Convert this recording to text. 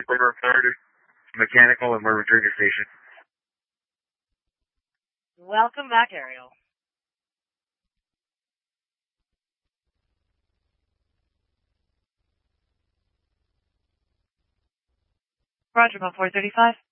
We're Florida, mechanical and we're returning your station. Welcome back, Ariel. Roger, about 435.